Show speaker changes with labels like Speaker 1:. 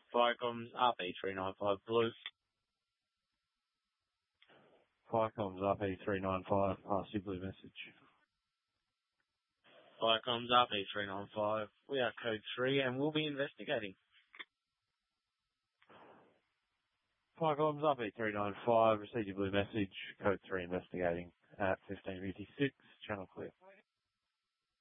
Speaker 1: Firecoms RP395 Blue.
Speaker 2: Firecoms RP395, pass your blue message.
Speaker 1: Firecoms RP395, we are code 3 and we'll be investigating.
Speaker 2: Firecoms RP395, receive your blue message, code 3 investigating at 1556, channel clear.